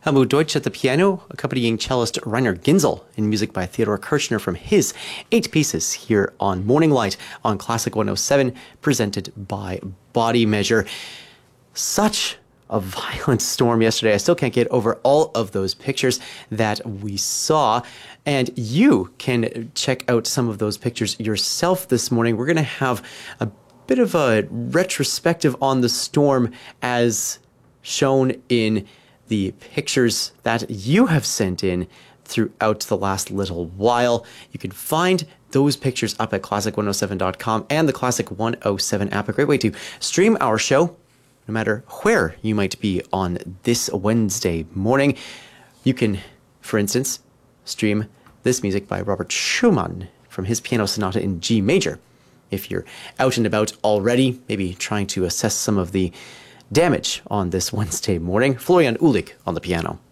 Helmut Deutsch at the piano, accompanying cellist Rainer Ginzel in music by Theodor Kirchner from his 8 pieces here on Morning Light on Classic 107, presented by Body Measure. Such a violent storm yesterday. I still can't get over all of those pictures that we saw. And you can check out some of those pictures yourself this morning. We're going to have a bit of a retrospective on the storm as shown in the pictures that you have sent in throughout the last little while. You can find those pictures up at classic107.com and the Classic 107 app. A great way to stream our show, no matter where you might be on this Wednesday morning. You can, for instance, stream this music by Robert Schumann from his piano sonata in G major. If you're out and about already, maybe trying to assess some of the damage on this Wednesday morning, Florian Uhlig on the piano.